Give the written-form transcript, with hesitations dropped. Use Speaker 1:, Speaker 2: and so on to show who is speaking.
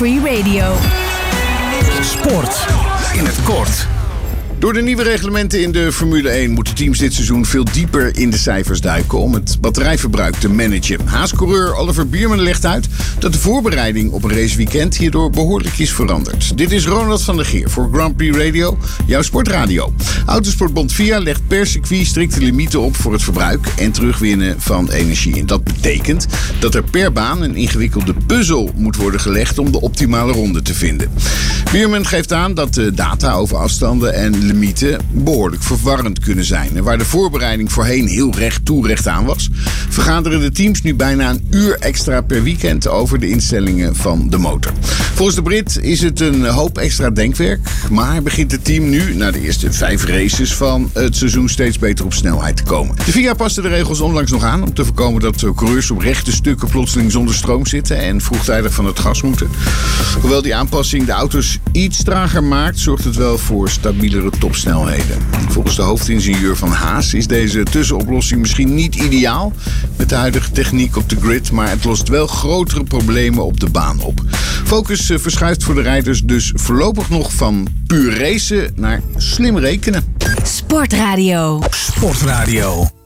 Speaker 1: Free Radio.
Speaker 2: Sport in het kort.
Speaker 3: Door de nieuwe reglementen in de Formule 1 moeten teams dit seizoen veel dieper in de cijfers duiken om het batterijverbruik te managen. Haas-coureur Oliver Bierman legt uit dat de voorbereiding op een raceweekend hierdoor behoorlijk is veranderd. Dit is Ronald van der Geer voor Grand Prix Radio, jouw sportradio. Autosportbond FIA legt per circuit strikte limieten op voor het verbruik en terugwinnen van energie. En dat betekent dat er per baan een ingewikkelde puzzel moet worden gelegd om de optimale ronde te vinden. Bierman geeft aan dat de data over afstanden en limieten behoorlijk verwarrend kunnen zijn. En waar de voorbereiding voorheen heel recht toe recht aan was, vergaderen de teams nu bijna een uur extra per weekend over de instellingen van de motor. Volgens de Brit is het een hoop extra denkwerk, maar begint het team nu, na de eerste 5 races van het seizoen, steeds beter op snelheid te komen. De FIA paste de regels onlangs nog aan om te voorkomen dat coureurs op rechte stukken plotseling zonder stroom zitten en vroegtijdig van het gas moeten. Hoewel die aanpassing de auto's iets trager maakt, zorgt het wel voor stabielere topsnelheden. Volgens de hoofdingenieur van Haas is deze tussenoplossing misschien niet ideaal met de huidige techniek op de grid, maar het lost wel grotere problemen op de baan op. Focus verschuift voor de rijders dus voorlopig nog van puur racen naar slim rekenen.
Speaker 1: Sportradio.
Speaker 2: Sportradio.